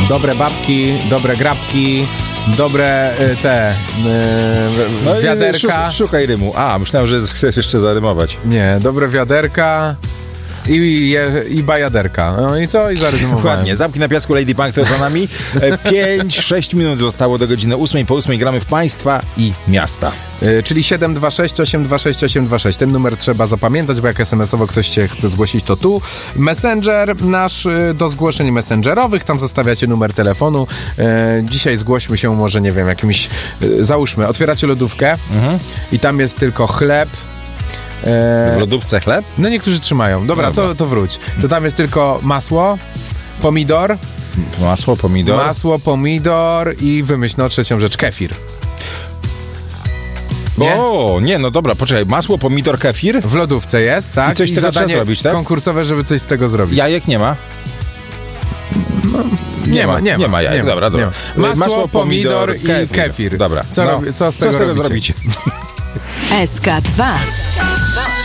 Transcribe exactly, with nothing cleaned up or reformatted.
Dobre babki, dobre grabki, dobre y, te y, no wiaderka. Szukaj, szukaj rymu. A, myślałem, że chcesz jeszcze zarymować. Nie, dobre wiaderka i, je, i bajaderka. No i co? I zarezumowałem. Dokładnie. Zamki na piasku, Lady Punk to za nami. pięć sześć minut zostało do godziny ósmej. Po ósmej gramy w państwa i miasta. Y, czyli siedem dwa sześć osiem dwa sześć osiem dwa sześć. Ten numer trzeba zapamiętać, bo jak es em esowo ktoś cię chce zgłosić, to tu. Messenger nasz y, do zgłoszeń messengerowych. Tam zostawiacie numer telefonu. Y, dzisiaj zgłośmy się może, nie wiem, jakimś... Y, załóżmy, otwieracie lodówkę mhm. i tam jest tylko chleb. W lodówce chleb? No niektórzy trzymają. Dobra, Dobra. To, to wróć. To tam jest tylko masło, pomidor. Masło, pomidor. Masło, pomidor i wymyśl no trzecią rzecz, kefir. Nie? O, nie, no dobra, poczekaj. Masło, pomidor, kefir? W lodówce jest, tak? I coś z tego trzeba zrobić, tak? Konkursowe, żeby coś z tego zrobić. Jajek nie ma? No, nie, nie ma, nie ma. Nie ma jajek, nie dobra, dobra. Masło, Masło, pomidor, pomidor i kefir. Dobra. Co, no, robi, co z co tego, z tego robicie? zrobicie? S K dwa.